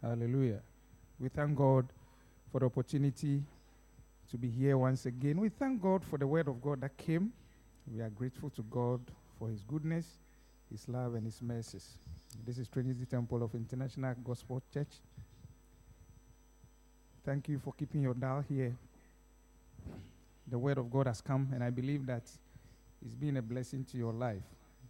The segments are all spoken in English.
Hallelujah. We thank God for the opportunity to be here once again. We thank God for the word of God that came. We are grateful to God for his goodness, his love, and his mercies. This is Trinity Temple of International Gospel Church. Thank you for keeping your dial here. The word of God has come, and I believe that it's been a blessing to your life.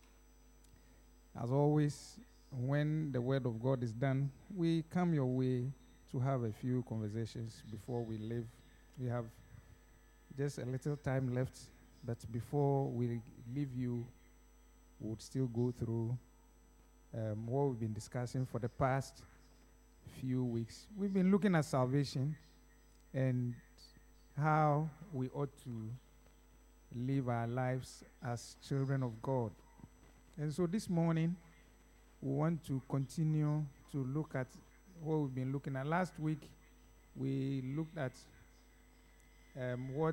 As always, when the word of God is done, we come your way to have a few conversations before we leave. We have just a little time left, but before we leave you, we would still go through what we've been discussing for the past few weeks. We've been looking at salvation and how we ought to live our lives as children of God. And so this morning, we want to continue to look at what we've been looking at. Last week, we looked at what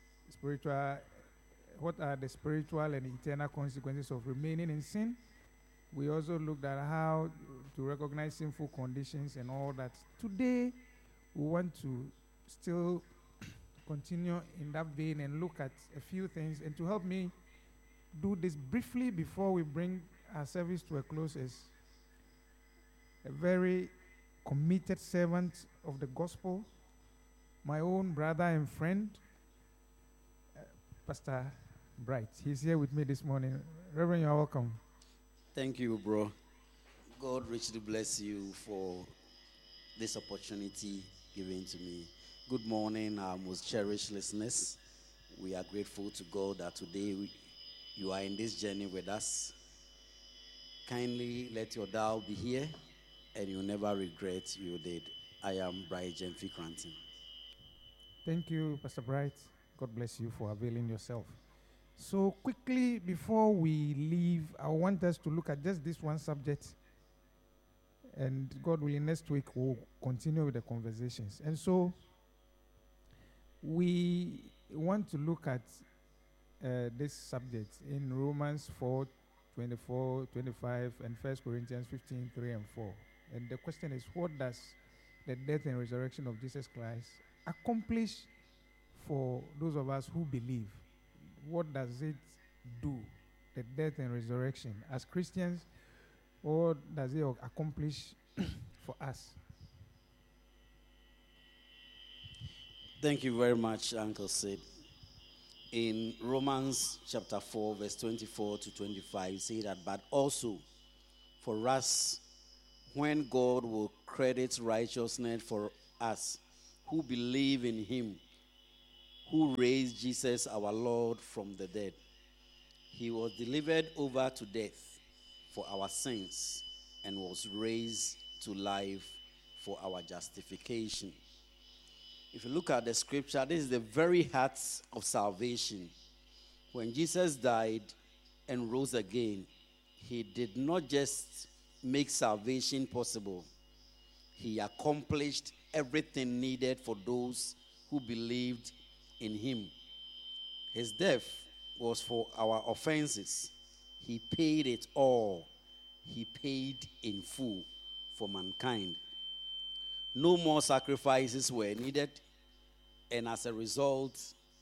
are the spiritual and eternal consequences of remaining in sin. We also looked at how to recognize sinful conditions and all that. Today, we want to still continue in that vein and look at a few things. And to help me do this briefly before we bring our service to a close is a very committed servant of the gospel, my own brother and friend, Pastor Bright. He's here with me this morning. Reverend, you are welcome. Thank you, bro. God richly bless you for this opportunity given to me. Good morning, our most cherished listeners. We are grateful to God that today you are in this journey with us. Kindly let your dial be here, and you'll never regret you did. I am Bright Jemfi Cranton. Thank you, Pastor Bright. God bless you for availing yourself. So quickly, before we leave, I want us to look at just this one subject. And God willing, next week we'll continue with the conversations. And so we want to look at this subject in Romans 4, 24, 25, and 1 Corinthians 15, 3 and 4. And the question is, what does the death and resurrection of Jesus Christ accomplish for those of us who believe? What does it do, the death and resurrection, as Christians? What does it accomplish for us? Thank you very much, Uncle Sid. In Romans chapter 4, verse 24 to 25, you say that, but also for us, when God will credit righteousness for us who believe in him, who raised Jesus our Lord from the dead. He was delivered over to death for our sins and was raised to life for our justification. If you look at the scripture, this is the very heart of salvation. When Jesus died and rose again, he did not just make salvation possible. He accomplished everything needed for those who believed in him. His death was for our offenses. He paid it all. He paid in full for mankind. No more sacrifices were needed, and as a result,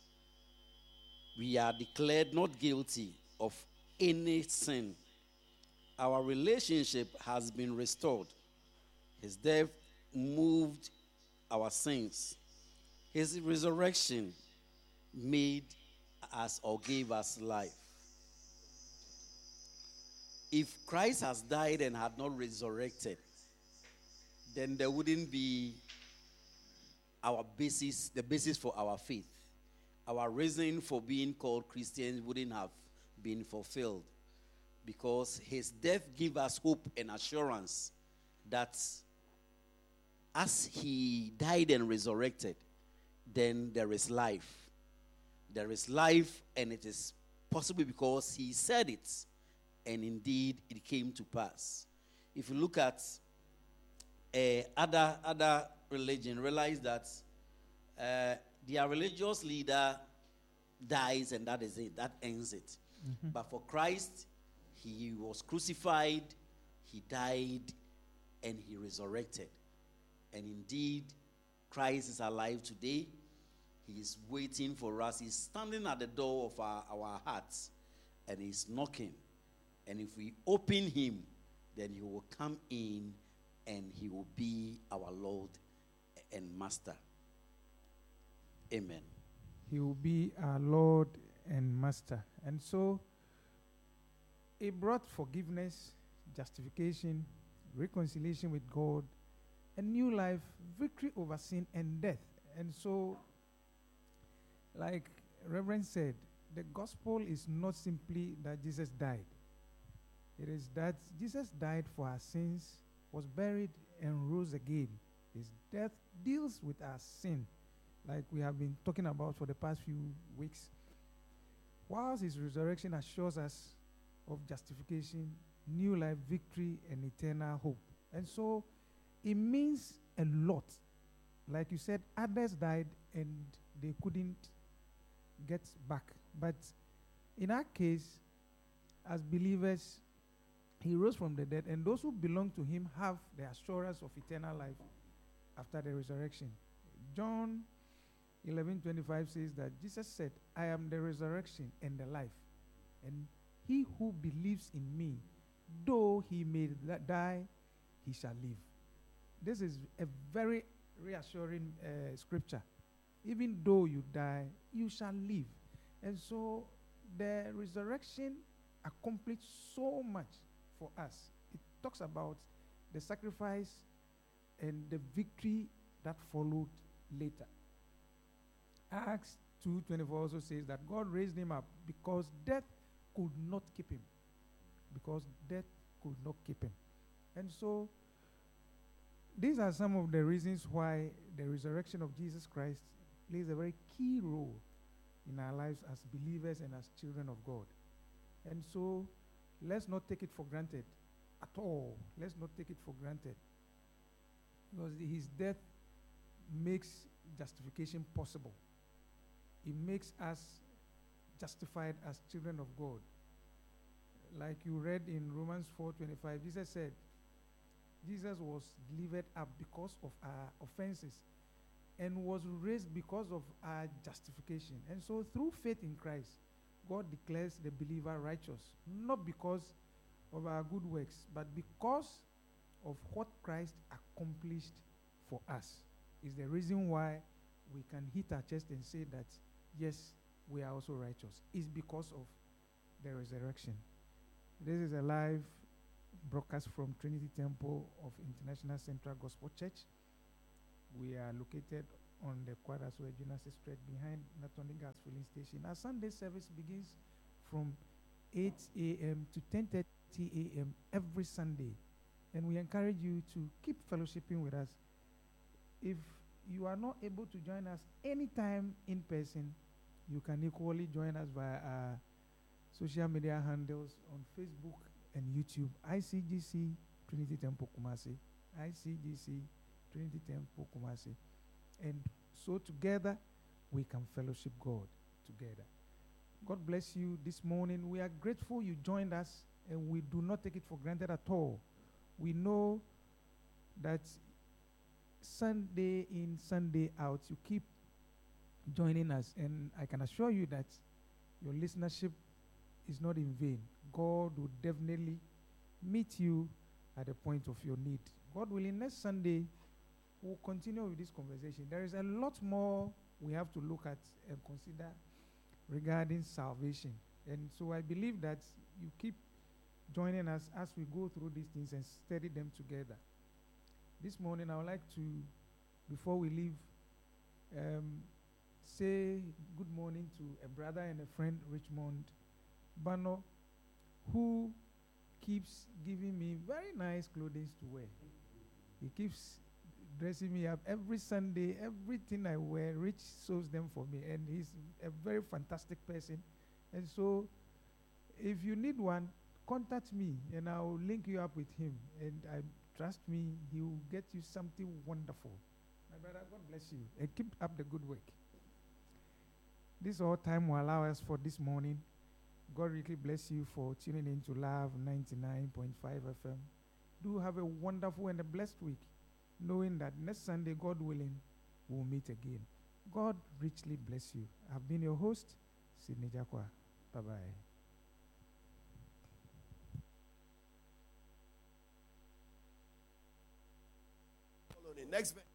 we are declared not guilty of any sin. Our relationship has been restored. His death moved our sins. His resurrection made us or gave us life. If Christ has died and had not resurrected, then there wouldn't be the basis for our faith. Our reason for being called Christians wouldn't have been fulfilled, because his death gave us hope and assurance that as he died and resurrected, then there is life. There is life, and it is possible because he said it, and indeed it came to pass. If you look at other religion, realize that their religious leader dies, and that is it. That ends it. Mm-hmm. But for Christ, he was crucified, he died, and he resurrected. And indeed, Christ is alive today. He is waiting for us. He's standing at the door of our hearts, and he's knocking. And if we open him, then he will come in and he will be our Lord and Master. Amen. He will be our Lord and Master. And so, it brought forgiveness, justification, reconciliation with God, a new life, victory over sin and death. And so, like Reverend said, the gospel is not simply that Jesus died. It is that Jesus died for our sins, was buried, and rose again. His death deals with our sin, like we have been talking about for the past few weeks, whilst his resurrection assures us of justification, new life, victory, and eternal hope. And so it means a lot. Like you said, others died and they couldn't get back. But in our case, as believers, he rose from the dead, and those who belong to him have the assurance of eternal life after the resurrection. John 11:25 says that Jesus said, I am the resurrection and the life. And he who believes in me, though he may die, he shall live. This is a very reassuring scripture. Even though you die, you shall live. And so the resurrection accomplished so much for us. It talks about the sacrifice and the victory that followed later. Acts 2:24 also says that God raised him up because death could not keep him. Because death could not keep him. And so these are some of the reasons why the resurrection of Jesus Christ plays a very key role in our lives as believers and as children of God. And so let's not take it for granted at all. Let's not take it for granted. Because his death makes justification possible. It makes us justified as children of God. Like you read in Romans 4:25, Jesus said, Jesus was delivered up because of our offenses and was raised because of our justification. And so through faith in Christ, God declares the believer righteous, not because of our good works, but because of what Christ accomplished for us. Is the reason why we can hit our chest and say that, yes, we are also righteous. It's because of the resurrection. This is a live broadcast from Trinity Temple of International Central Gospel Church. We are located on the Kwadaswe Junase Street behind Natoni Gas Filling Station. Our Sunday service begins from 8 a.m. to 10:30 a.m. every Sunday. And we encourage you to keep fellowshipping with us. If you are not able to join us anytime in person, you can equally join us via our social media handles on Facebook and YouTube. ICGC Trinity Temple Kumasi. ICGC Trinity Temple Kumasi. And so together, we can fellowship God together. God bless you this morning. We are grateful you joined us, and we do not take it for granted at all. We know that Sunday in, Sunday out, you keep joining us, and I can assure you that your listenership is not in vain. God will definitely meet you at the point of your need. God willing, next Sunday, we'll continue with this conversation. There is a lot more we have to look at and consider regarding salvation. And so I believe that you keep joining us as we go through these things and study them together. This morning, I would like to, before we leave, say good morning to a brother and a friend, Richmond Bano, who keeps giving me very nice clothing to wear. He keeps dressing me up every Sunday. Everything I wear, Rich sews them for me, and he's a very fantastic person. And so, if you need one, contact me, and I'll link you up with him. And trust me, he will get you something wonderful. My brother, God bless you, and keep up the good work. This all time will allow us for this morning. God really bless you for tuning in to Love 99.5 FM. Do have a wonderful and a blessed week. knowing that next Sunday, God willing, we'll meet again. God richly bless you. I've been your host, Sidney Jakwa. Bye-bye. Next.